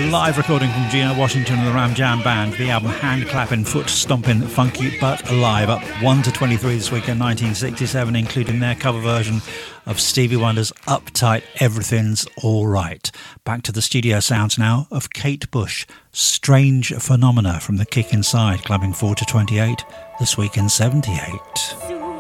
live recording from Gino Washington and the Ram Jam Band. The album Hand Clapping, Foot Stomping, Funky But Alive, up 1 to 23 this week in 1967, including their cover version of Stevie Wonder's Uptight Everything's Alright. Back to the studio sounds now of Kate Bush, Strange Phenomena from the Kick Inside, clubbing 4 to 28 this week in 78.